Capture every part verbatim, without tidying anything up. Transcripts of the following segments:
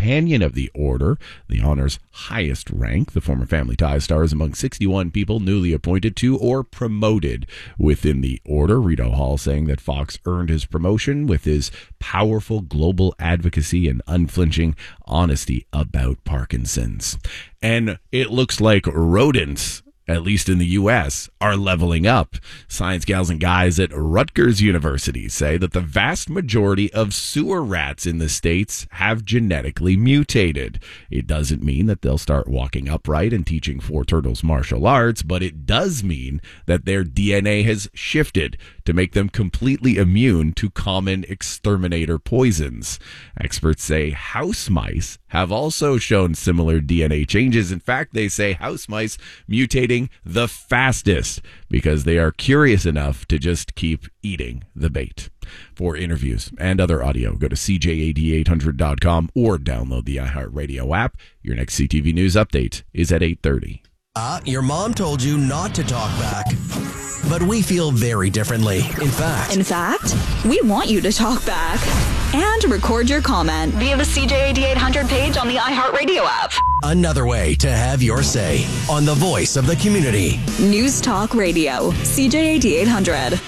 Companion of the Order, the honor's highest rank. The former Family Ties star is among sixty-one people newly appointed to or promoted within the order. Rito Hall saying that Fox earned his promotion with his powerful global advocacy and unflinching honesty about Parkinson's. And it looks like rodents, at least in the U S, are leveling up. Science gals and guys at Rutgers University say that the vast majority of sewer rats in the States have genetically mutated. It doesn't mean that they'll start walking upright and teaching four turtles martial arts, but it does mean that their D N A has shifted to make them completely immune to common exterminator poisons. Experts say house mice have also shown similar D N A changes. In fact, they say house mice mutating the fastest because they are curious enough to just keep eating the bait. For interviews and other audio, go to C J A D eight hundred dot com or download the iHeartRadio app. Your next C T V News update is at eight thirty. Uh, your mom told you not to talk back, but we feel very differently. In fact, In fact, we want you to talk back and record your comment via the C J A D eight hundred page on the iHeartRadio app. Another way to have your say on the voice of the community. News Talk Radio, C J A D eight hundred.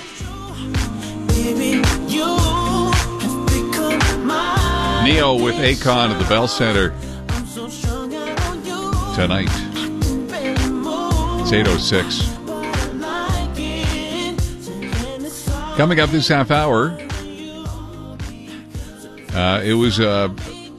Neo with Akon at the Bell Center tonight. It's eight oh six. Coming up this half hour, uh, it was uh,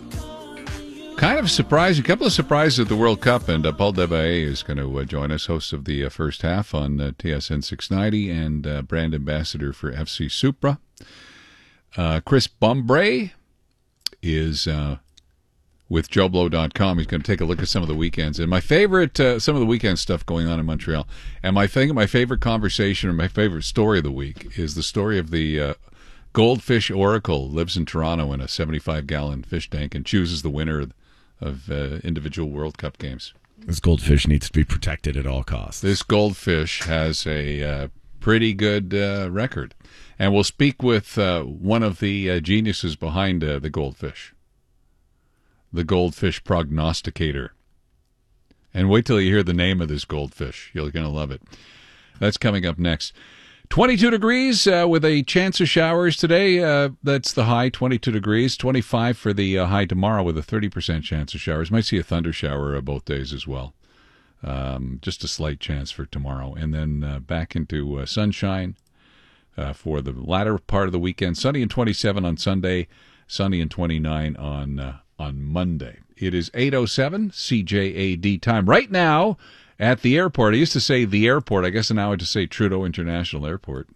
kind of surprising, a couple of surprises at the World Cup, and uh, Paul Devae is going to uh, join us, host of the uh, first half on uh, T S N six ninety and uh, brand ambassador for F C Supra. Uh, Chris Bombray is uh, with Joe Blow dot com. He's going to take a look at some of the weekends. And my favorite, uh, some of the weekend stuff going on in Montreal. And my thing, my favorite conversation or my favorite story of the week is the story of the uh, goldfish oracle lives in Toronto in a seventy-five gallon fish tank and chooses the winner of uh, individual World Cup games. This goldfish needs to be protected at all costs. This goldfish has a uh, pretty good uh, record. And we'll speak with uh, one of the uh, geniuses behind uh, the goldfish, the goldfish prognosticator. And wait till you hear the name of this goldfish. You're going to love it. That's coming up next. twenty-two degrees uh, with a chance of showers today. Uh, that's the high, twenty-two degrees. twenty-five for the uh, high tomorrow with a thirty percent chance of showers. Might see a thunder shower uh, both days as well. Um, just a slight chance for tomorrow. And then uh, back into uh, sunshine. Uh, for the latter part of the weekend, sunny and twenty-seven on Sunday, sunny and twenty-nine on uh, on Monday. It is eight oh seven C J A D time. Right now at the airport, I used to say the airport, I guess now I have to say Trudeau International Airport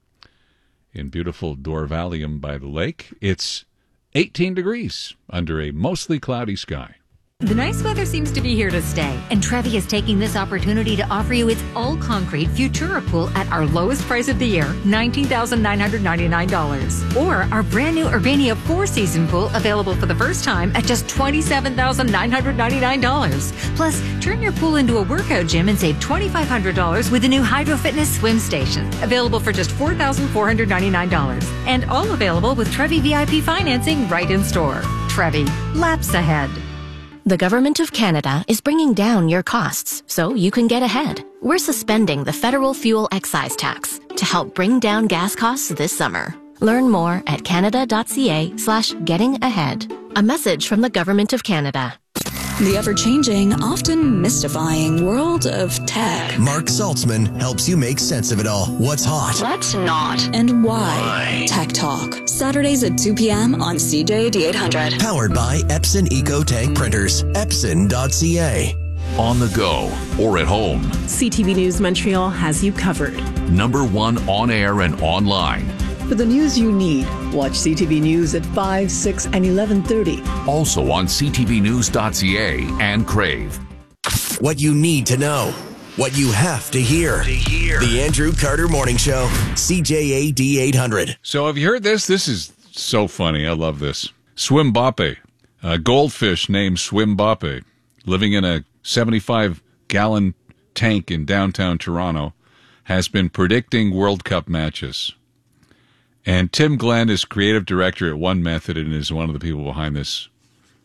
in beautiful Dorvalium by the lake. It's eighteen degrees under a mostly cloudy sky. The nice weather seems to be here to stay, and Trevi is taking this opportunity to offer you its all-concrete Futura pool at our lowest price of the year, nineteen thousand nine hundred ninety-nine dollars. Or our brand-new Urbania four-season pool available for the first time at just twenty-seven thousand nine hundred ninety-nine dollars. Plus, turn your pool into a workout gym and save twenty-five hundred dollars with the new Hydro Fitness swim station, available for just four thousand four hundred ninety-nine dollars. And all available with Trevi V I P financing right in store. Trevi, laps ahead. The Government of Canada is bringing down your costs so you can get ahead. We're suspending the federal fuel excise tax to help bring down gas costs this summer. Learn more at canada.ca slash getting ahead. A message from the Government of Canada. The ever-changing, often mystifying world of tech. Mark Saltzman helps you make sense of it all. What's hot? Let's not. And why? Why? Tech Talk. Saturdays at two p.m. on C J A D eight hundred. Powered by Epson Eco Tank Printers. Epson dot c a. On the go or at home. C T V News Montreal has you covered. Number one on air and online. For the news you need, watch C T V News at five, six, and eleven thirty. Also on c t v news dot c a and Crave. What you need to know. What you have to hear. To hear. The Andrew Carter Morning Show. C J A D eight hundred. So have you heard this? This is so funny. I love this. Swimbappe, a goldfish named Swimbappe, living in a seventy-five gallon tank in downtown Toronto, has been predicting World Cup matches. And Tim Glenn is creative director at One Method and is one of the people behind this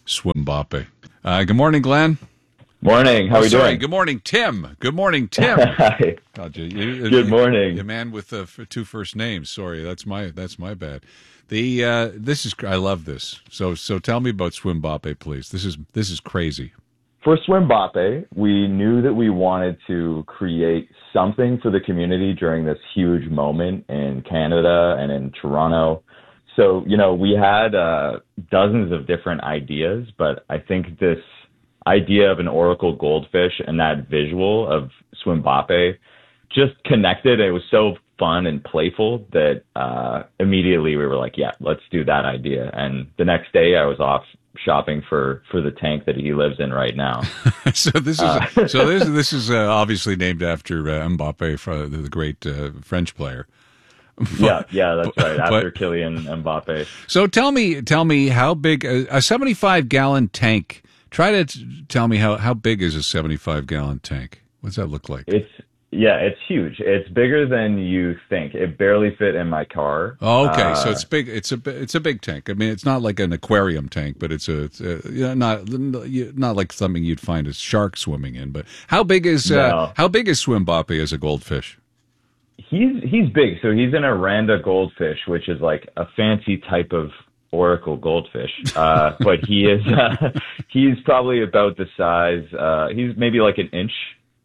Swimbappe. Uh, good morning, Glenn. Morning. How oh, are we sorry. doing? Good morning, Tim. Good morning, Tim. Hi. God, you, you, Good morning. The man with uh, two first names. Sorry, that's my that's my bad. The uh, this is I love this. So so tell me about Swimbappe, please. This is this is crazy. For Swimbappe, we knew that we wanted to create something for the community during this huge moment in Canada and in Toronto. So, you know, we had uh, dozens of different ideas, but I think this idea of an oracle goldfish and that visual of Swimbappe just connected. It was so fun and playful that uh, immediately we were like, yeah, let's do that idea. And the next day I was off shopping for, for the tank that he lives in right now. so this is uh, so this this is uh, obviously named after uh, Mbappe, for the great uh, French player. But, yeah, yeah, that's right. After but, Kylian Mbappe. So tell me, tell me how big a, a seventy-five gallon tank. Try to t- tell me how, how big is a seventy-five gallon tank? What does that look like? It's yeah, it's huge. It's bigger than you think. It barely fit in my car. Oh, okay, uh, so it's big. It's a it's a big tank. I mean, it's not like an aquarium tank, but it's a, it's a you know, not not like something you'd find a shark swimming in. But how big is uh, no. how big is Swimbappe as a goldfish? He's he's big. So he's an Aranda goldfish, which is like a fancy type of oracle goldfish. Uh, but he is uh, he's probably about the size. Uh, he's maybe like an inch,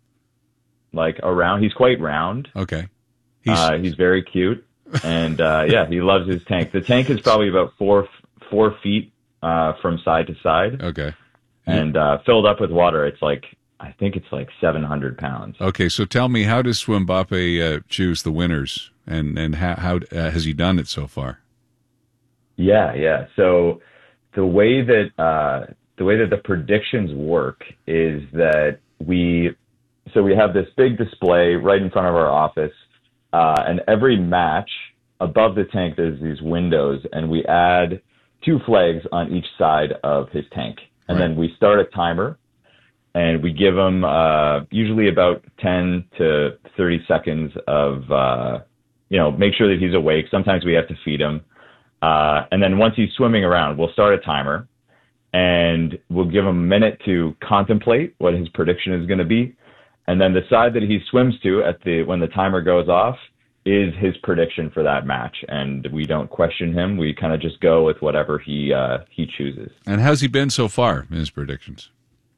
like around. He's quite round. Okay. He's uh, he's very cute, and uh, yeah, he loves his tank. The tank is probably about four four feet uh, from side to side. Okay. And uh, filled up with water. It's like. I think it's like seven hundred pounds. Okay, so tell me, how does Swimbappe uh, choose the winners, and and how, how uh, has he done it so far? Yeah, yeah. So the way that uh, the way that the predictions work is that we so we have this big display right in front of our office, uh, and every match above the tank there's these windows, and we add two flags on each side of his tank, and right. then we start a timer. And we give him uh, usually about ten to thirty seconds of, uh, you know, make sure that he's awake. Sometimes we have to feed him. Uh, and then once he's swimming around, we'll start a timer. And we'll give him a minute to contemplate what his prediction is going to be. And then the side that he swims to at the when the timer goes off is his prediction for that match. And we don't question him. We kind of just go with whatever he uh, he chooses. And how's he been so far in his predictions?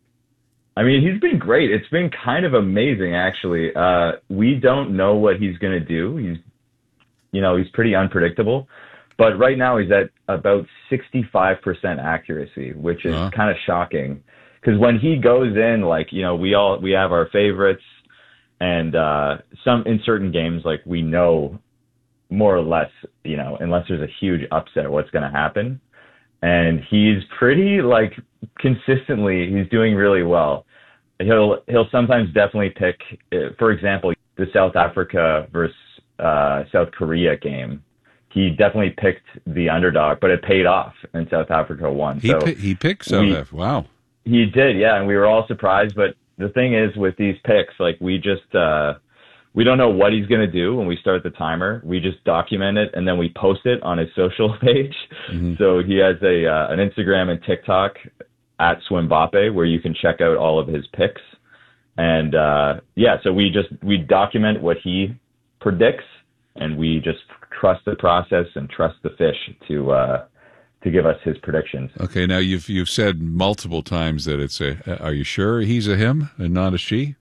I mean, he's been great. It's been kind of amazing, actually. Uh, we don't know what he's going to do. He's, you know, he's pretty unpredictable. But right now he's at about sixty-five percent accuracy, which is uh-huh. kind of shocking. Because when he goes in, like, you know, we all we have our favorites, and uh, some in certain games, like, we know more or less, you know, unless there's a huge upset, what's going to happen. And he's pretty, like, consistently, he's doing really well. He'll he'll sometimes definitely pick, for example, the South Africa versus uh, South Korea game. He definitely picked the underdog, but it paid off, and South Africa won. He so pi- he picked South Africa. Wow. He did, yeah, and we were all surprised. But the thing is, with these picks, like, we just uh, we don't know what he's going to do when we start the timer. We just document it, and then we post it on his social page. Mm-hmm. So he has a uh, an Instagram and TikTok at Swimbappe, where you can check out all of his picks. And uh, yeah, so we just we document what he predicts, and we just trust the process and trust the fish to uh, to give us his predictions. Okay, now you've you've said multiple times that it's a. Are you sure he's a him and not a she?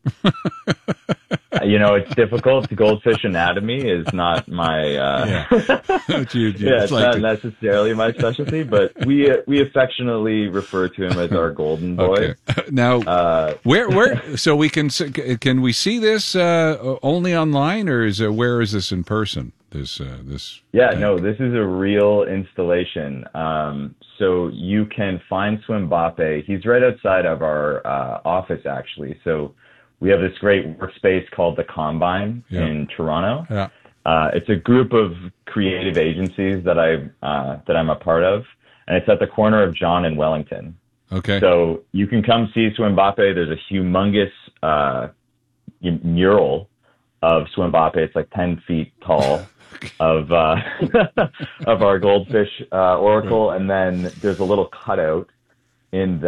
You know, it's difficult. Goldfish anatomy is not my. Uh, yeah, you, you yeah it's like not to... necessarily my specialty, but we we affectionately refer to him as our golden boy. Okay. Now, uh, where where so we can can we see this uh, only online, or is it, where is this in person? This uh, this. Yeah, thing? No, this is a real installation. Um, so you can find Swimbappe. He's right outside of our uh, office, actually. So. We have this great workspace called the Combine yeah. in Toronto. Yeah. Uh, it's a group of creative agencies that I uh, that I'm a part of, and it's at the corner of John and Wellington. Okay. So you can come see Swimbappe. There's a humongous uh, mural of Swimbappe. It's like ten feet tall of uh, of our goldfish uh, oracle, right. And then there's a little cutout in